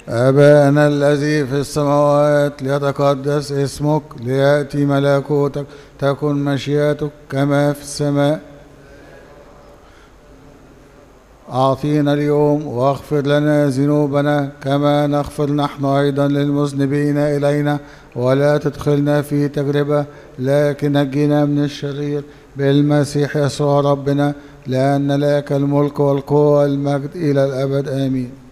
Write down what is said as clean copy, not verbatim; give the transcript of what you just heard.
أبانا الذي في السماوات، ليتقدس اسمك، ليأتي ملكوتك، تكن مشيئتك كما في السماء. أعطينا اليوم واغفر لنا ذنوبنا كما نغفر نحن أيضا للمذنبين إلينا، ولا تدخلنا في تجربة لكن نجينا من الشرير بالمسيح يسوع ربنا، لأن لك الملك والقوة والمجد إلى الأبد آمين.